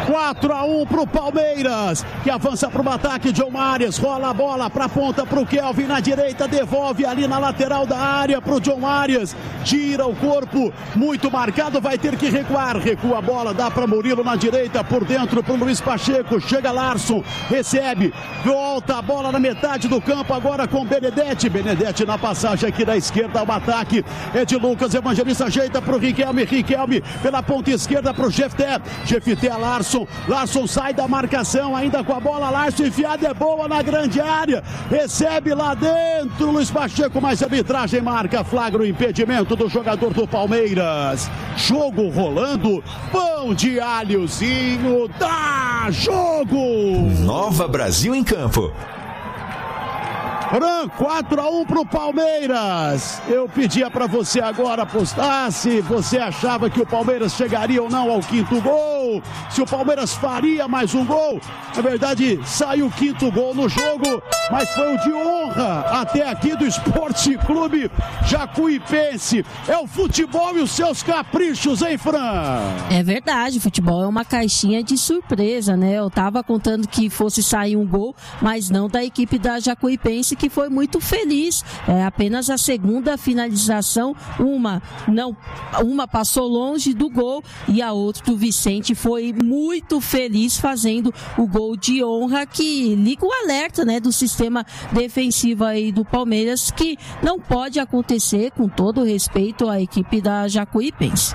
4-1 pro Palmeiras, que avança pro ataque. John Arias rola a bola pra ponta pro Kelvin na direita, devolve ali na lateral da área pro John Arias, tira o corpo, muito marcado, vai ter que recuar, recua a bola, dá pra Murilo na direita, por dentro pro Luiz Pacheco, chega Larson, recebe, volta a bola na metade do campo, agora com Benedetti na passagem aqui da esquerda, o ataque é de Lucas Evangelista, ajeita pro Riquelme pela ponta esquerda pro Jefté Larson sai da marcação, ainda com a bola, Larson enfiada é boa na grande área, recebe lá dentro, Luiz Pacheco, mas a arbitragem marca, flagra o impedimento do jogador do Palmeiras. Jogo rolando, pão de alhozinho, dá jogo! Nova Brasil em campo. Fran, 4-1 pro Palmeiras. Eu pedia para você agora apostar se você achava que o Palmeiras chegaria ou não ao quinto gol, se o Palmeiras faria mais um gol. Na verdade, saiu o quinto gol no jogo, mas foi o de honra até aqui do Esporte Clube Jacuipense. É o futebol e os seus caprichos, hein, Fran? É verdade, o futebol é uma caixinha de surpresa, né? Eu tava contando que fosse sair um gol, mas não da equipe da Jacuipense, que foi muito feliz. É apenas a segunda finalização, uma passou longe do gol e a outra do Vicente foi muito feliz fazendo o gol de honra, que liga o alerta, né, do sistema defensivo aí do Palmeiras, que não pode acontecer, com todo respeito à equipe da Jacuipense.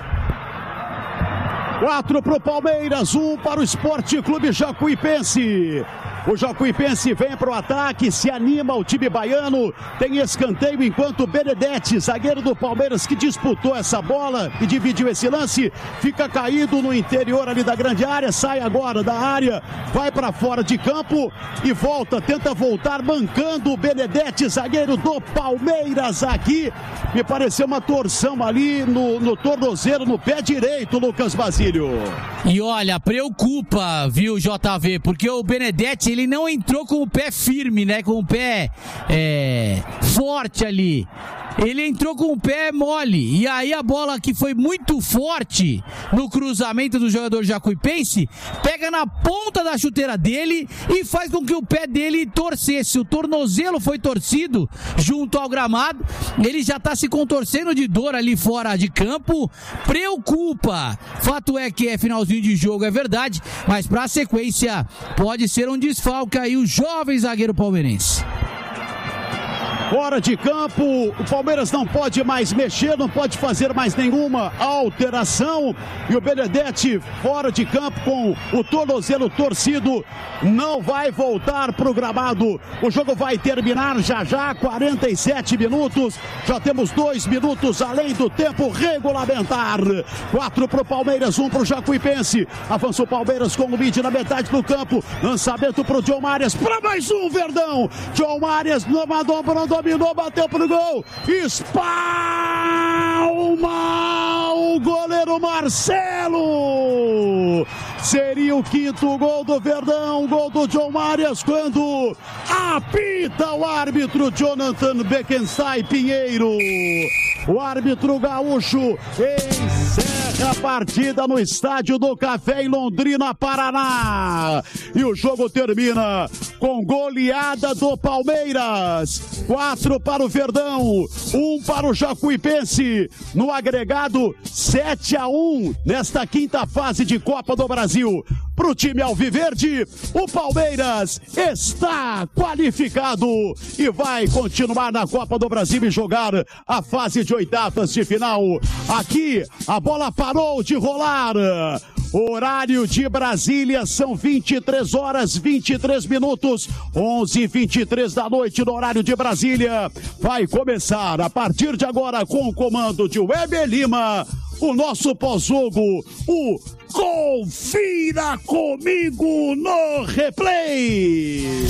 4 para o Palmeiras, 1 para o Esporte Clube Jacuipense. O Jacuipense vem para o ataque, se anima o time baiano, tem escanteio enquanto Benedetti, zagueiro do Palmeiras, que disputou essa bola e dividiu esse lance, fica caído no interior ali da grande área, sai agora da área, vai para fora de campo e volta, tenta voltar mancando o Benedetti, zagueiro do Palmeiras aqui. Me pareceu uma torção ali no tornozelo, no pé direito, Lucas Basílio. E olha, preocupa, viu, JV, porque o Benedetti, ele não entrou com o pé firme, né, com o pé forte ali. Ele entrou com o pé mole, e aí a bola, que foi muito forte no cruzamento do jogador jacuipense, pega na ponta da chuteira dele e faz com que o pé dele torcesse. O tornozelo foi torcido junto ao gramado, ele já está se contorcendo de dor ali fora de campo. Preocupa. Fato é que é finalzinho de jogo, é verdade, mas para a sequência pode ser um desfalque aí o jovem zagueiro palmeirense. Fora de campo, o Palmeiras não pode mais mexer, não pode fazer mais nenhuma alteração. E o Benedetti fora de campo com o tornozelo torcido, não vai voltar para o gramado. O jogo vai terminar já, 47 minutos. Já temos 2 minutos além do tempo regulamentar. 4 para o Palmeiras, 1 para o Jacuipense. Avança o Palmeiras com o Mid na metade do campo. Lançamento para o John Arias, para mais um, Verdão. John Arias dominou, bateu pro gol, espalma o goleiro Marcelo. Seria o quinto gol do Verdão, gol do John Arias, quando apita o árbitro Jonathan Beckenstein Pinheiro. O árbitro gaúcho encerra a partida no Estádio do Café em Londrina, Paraná. E o jogo termina com goleada do Palmeiras. 4 para o Verdão, 1 para o Jacuipense. No agregado, 7-1 nesta quinta fase de Copa do Brasil. Para o time alviverde, o Palmeiras está qualificado e vai continuar na Copa do Brasil e jogar a fase de oitavas de final. Aqui, a bola parou de rolar. Horário de Brasília, são 23 horas 23 minutos, 11h23 da noite no horário de Brasília. Vai começar a partir de agora, com o comando de Weber Lima, o nosso pós-jogo, o Confira Comigo no Replay.